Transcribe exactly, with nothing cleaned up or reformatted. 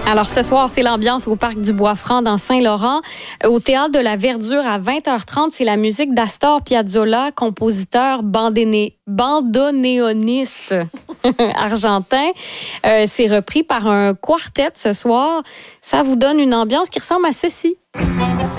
Alors ce soir, c'est l'ambiance au Parc du Bois-Franc dans Saint-Laurent. Au Théâtre de la Verdure à vingt heures trente, c'est la musique d'Astor Piazzolla, compositeur bandéné, bandoneoniste argentin. Euh, c'est repris par un quartet ce soir. Ça vous donne une ambiance qui ressemble à ceci.